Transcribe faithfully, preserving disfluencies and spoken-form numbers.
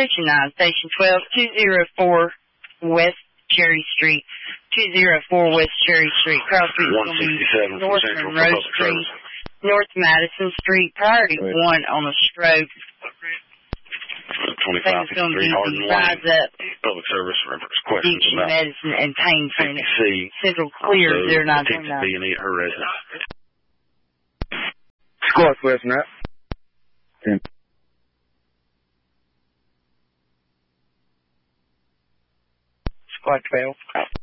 Station nine, Station twelve, two oh four West Cherry Street. two oh four West Cherry Street. Cross Street is going to be North Monroe Street, North Madison Street, priority Wait. one on the stroke. twenty-five fifty-three Hardin Lane. Up. Public service reference questions about medicine and pain clinic. C. Central Clear zero nine two nine. B and E at her residence. Squad West, Matt. ten. Squad twelve.